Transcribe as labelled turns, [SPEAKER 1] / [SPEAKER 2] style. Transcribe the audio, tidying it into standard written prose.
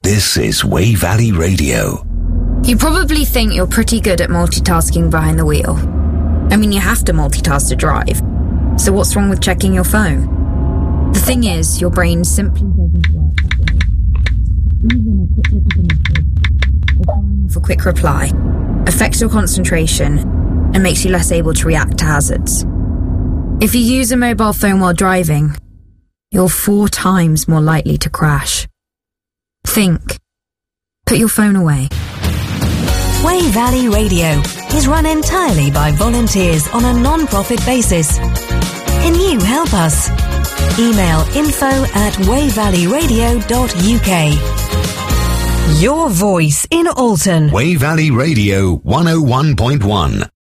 [SPEAKER 1] This is Way Valley Radio.
[SPEAKER 2] You probably think you're pretty good at multitasking behind the wheel. I mean, you have to multitask to drive. So what's wrong with checking your phone? The thing is, your brain simply doesn't work that way. Even a quick look at a message or firing off a quick reply affects your concentration and makes you less able to react to hazards. If you use a mobile phone while driving, you're 4 times more likely to crash. Think. Put your phone away.
[SPEAKER 3] Way Valley Radio is run entirely by volunteers on a non-profit basis. Can you help us? Email info@wayvalleyradio.uk. Your voice in Alton.
[SPEAKER 1] Way Valley Radio 101.1.